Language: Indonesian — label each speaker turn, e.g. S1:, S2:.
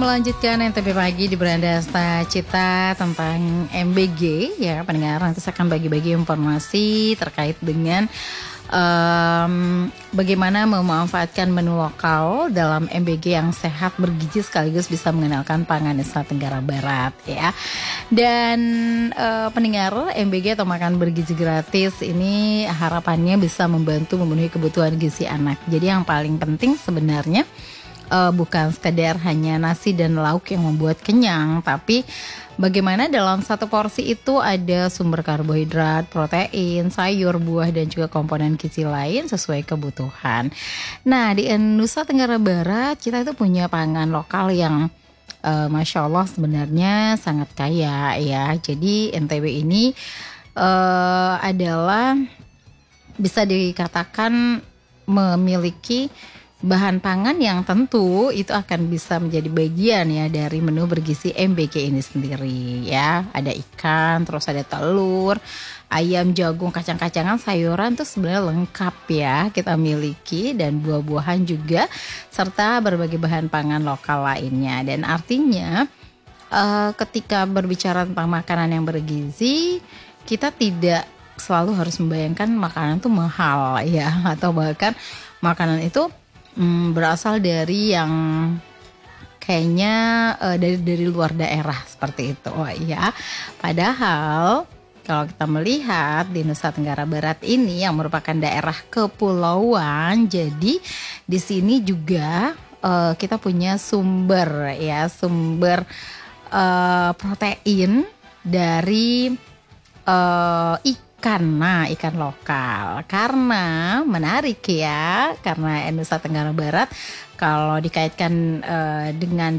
S1: melanjutkan NTB Pagi di Beranda Cita tentang MBG ya pendengar. Nanti saya akan bagi-bagi informasi terkait dengan bagaimana memanfaatkan menu lokal dalam MBG yang sehat, bergizi sekaligus bisa mengenalkan pangan Nusa Tenggara Barat ya. Dan pendengar, MBG atau makan bergizi gratis ini harapannya bisa membantu memenuhi kebutuhan gizi anak. Jadi yang paling penting sebenarnya bukan sekadar hanya nasi dan lauk yang membuat kenyang, tapi bagaimana dalam satu porsi itu ada sumber karbohidrat, protein, sayur, buah, dan juga komponen gizi lain sesuai kebutuhan. Nah, di Nusa Tenggara Barat kita itu punya pangan lokal yang Masya Allah sebenarnya sangat kaya ya. Jadi NTB ini adalah bisa dikatakan memiliki bahan pangan yang tentu itu akan bisa menjadi bagian ya dari menu bergizi MBG ini sendiri ya. Ada ikan, terus ada telur, ayam, jagung, kacang-kacangan, sayuran tuh sebenarnya lengkap ya kita miliki, dan buah-buahan juga serta berbagai bahan pangan lokal lainnya. Dan artinya ketika berbicara tentang makanan yang bergizi, kita tidak selalu harus membayangkan makanan tuh mahal ya, atau bahkan makanan itu berasal dari yang kayaknya dari luar daerah seperti itu ya. Padahal kalau kita melihat di Nusa Tenggara Barat ini yang merupakan daerah kepulauan, jadi di sini juga kita punya sumber protein dari ikan lokal. Karena menarik ya, karena Nusa Tenggara Barat kalau dikaitkan dengan